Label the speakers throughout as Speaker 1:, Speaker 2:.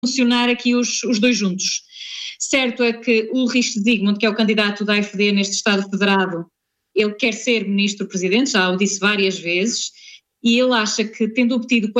Speaker 1: funcionar aqui os dois juntos. Certo é que Ulrich Zygmunt, que é o candidato da AfD neste Estado Federado, ele quer ser ministro-presidente, já o disse várias vezes, e ele acha que, tendo obtido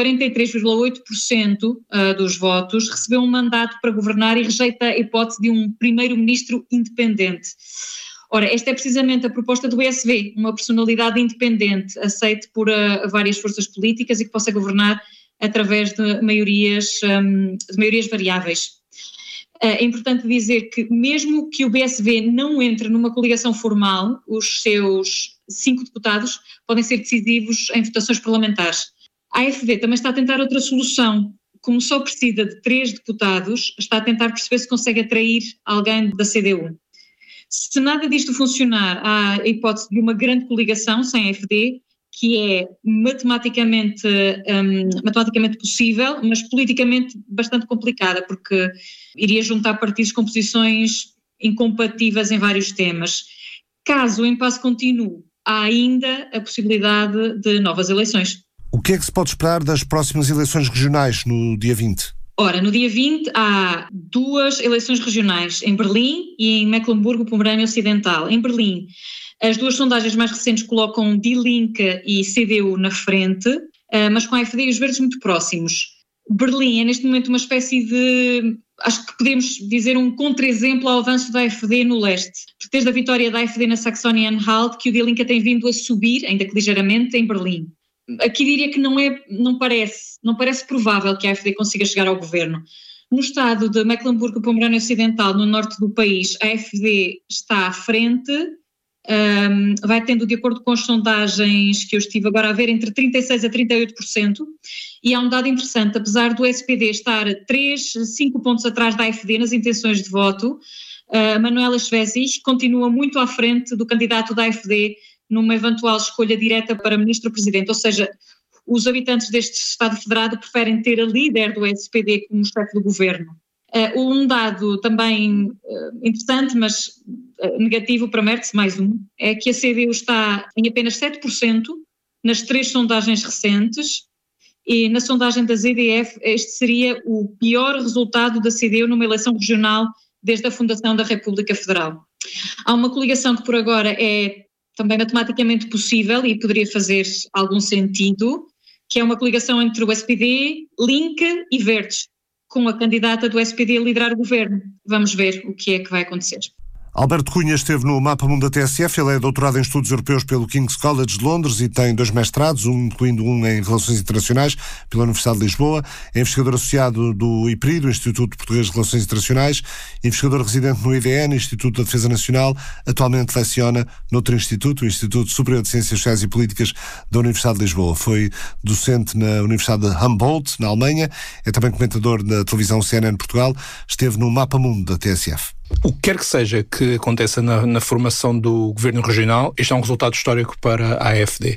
Speaker 1: 43,8% dos votos, recebeu um mandato para governar e rejeita a hipótese de um primeiro-ministro independente. Ora, esta é precisamente a proposta do PSV, uma personalidade independente, aceite por várias forças políticas e que possa governar através de maiorias variáveis. É importante dizer que mesmo que o PSV não entre numa coligação formal, os seus 5 deputados podem ser decisivos em votações parlamentares. A AfD também está a tentar outra solução. Como só precisa de 3 deputados, está a tentar perceber se consegue atrair alguém da CDU. Se nada disto funcionar, há a hipótese de uma grande coligação sem a AfD, que é matematicamente possível, mas politicamente bastante complicada, porque iria juntar partidos com posições incompatíveis em vários temas. Caso o impasse continue, há ainda a possibilidade de novas eleições.
Speaker 2: O que é que se pode esperar das próximas eleições regionais no dia 20?
Speaker 1: Ora, no dia 20 há 2 eleições regionais, em Berlim e em Mecklemburgo-Pomerânia Ocidental. Em Berlim, as 2 sondagens mais recentes colocam Die Linke e CDU na frente, mas com a AfD e os Verdes muito próximos. Berlim é neste momento uma espécie de, acho que podemos dizer, um contra-exemplo ao avanço da AfD no leste. Desde a vitória da AfD na Saxónia-Anhalt, que o Die Linke tem vindo a subir, ainda que ligeiramente, em Berlim. Aqui diria que não parece provável que a AfD consiga chegar ao governo. No estado de Mecklemburgo-Pomerânia Ocidental, no norte do país, a AfD está à frente, vai tendo, de acordo com as sondagens que eu estive agora a ver, entre 36% a 38%, e há um dado interessante, apesar do SPD estar 5 pontos atrás da AfD nas intenções de voto, Manuela Schwesig continua muito à frente do candidato da AfD numa eventual escolha direta para ministro-presidente, ou seja, os habitantes deste Estado Federado preferem ter a líder do SPD como chefe do governo. Um dado também interessante, mas negativo para Merz, mais um, é que a CDU está em apenas 7% nas 3 sondagens recentes, e na sondagem da ZDF este seria o pior resultado da CDU numa eleição regional desde a fundação da República Federal. Há uma coligação que por agora é também matematicamente possível e poderia fazer algum sentido, que é uma coligação entre o SPD, Linke e Verdes, com a candidata do SPD a liderar o governo. Vamos ver o que é que vai acontecer.
Speaker 2: Alberto Cunha esteve no Mapa Mundo da TSF, ele é doutorado em Estudos Europeus pelo King's College de Londres e tem 2 mestrados, incluindo um em Relações Internacionais pela Universidade de Lisboa, é investigador associado do IPRI, do Instituto Português de Relações Internacionais, investigador residente no IDN, Instituto da Defesa Nacional, atualmente leciona noutro instituto, o Instituto Superior de Ciências Sociais e Políticas da Universidade de Lisboa. Foi docente na Universidade de Humboldt, na Alemanha, é também comentador da televisão CNN Portugal, esteve no Mapa Mundo da TSF.
Speaker 3: O que quer que seja que aconteça na formação do governo regional, este é um resultado histórico para a AfD.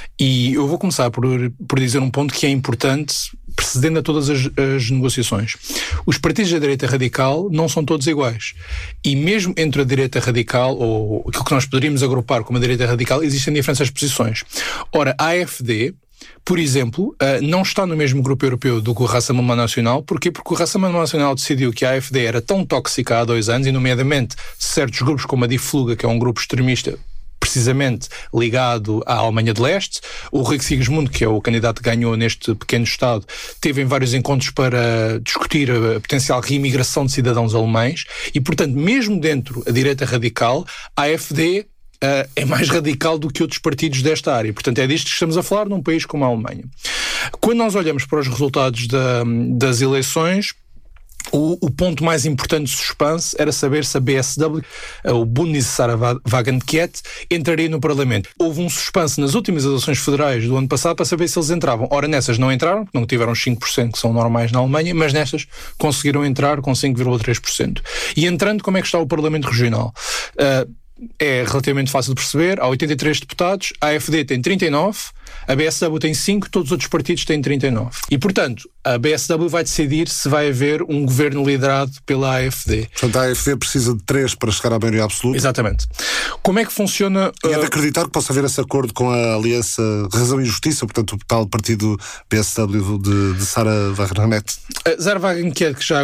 Speaker 3: E eu vou começar por dizer um ponto que é importante, precedendo a todas as negociações. Os partidos da direita radical não são todos iguais. E mesmo entre a direita radical, ou aquilo que nós poderíamos agrupar como a direita radical, existem diferenças de posições. Ora, a AfD, por exemplo, não está no mesmo grupo europeu do que o Rassemblement Nacional. Porquê? Porque o Rassemblement Nacional decidiu que a AfD era tão tóxica há 2 anos, e nomeadamente certos grupos como a Die Fluga, que é um grupo extremista precisamente ligado à Alemanha de Leste. O Rick Sigismund, que é o candidato que ganhou neste pequeno Estado, teve em vários encontros para discutir a potencial reimigração de cidadãos alemães e, portanto, mesmo dentro da direita radical, a AfD é mais radical do que outros partidos desta área. Portanto, é disto que estamos a falar num país como a Alemanha. Quando nós olhamos para os resultados das eleições, o ponto mais importante de suspense era saber se a BSW, o Bundeswagenkette, entraria no Parlamento. Houve um suspense nas últimas eleições federais do ano passado para saber se eles entravam. Ora, nessas não entraram, porque não tiveram os 5% que são normais na Alemanha, mas nestas conseguiram entrar com 5,3%. E entrando, como é que está o Parlamento Regional? É relativamente fácil de perceber. Há 83 deputados, a AfD tem 39, a BSW tem 5, todos os outros partidos têm 39. E, portanto, a BSW vai decidir se vai haver um governo liderado pela AfD.
Speaker 2: Portanto, a AfD precisa de 3 para chegar à maioria absoluta.
Speaker 3: Exatamente. Como é que funciona...
Speaker 2: E é de acreditar que possa haver esse acordo com a Aliança Razão e Justiça, portanto, o tal partido BSW de Sarah Wagenknecht.
Speaker 3: Sarah Wagenknecht, que já